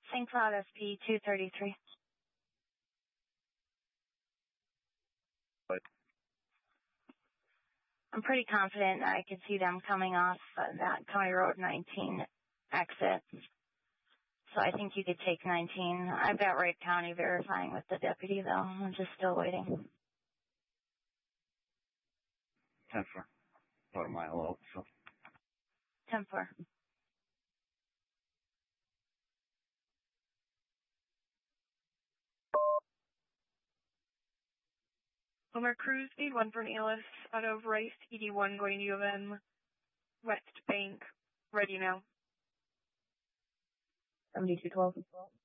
St. Cloud SP 233. But I'm pretty confident I could see them coming off that County Road 19 exit. So I think you could take 19. I've got Wright County verifying with the deputy, though. I'm just still waiting. 10-4. About a mile out, so. 10-4. Homer Cruz, speed 1 for Alice, out of Rice, ED1 going to U of M, West Bank, ready now. 7212 as well.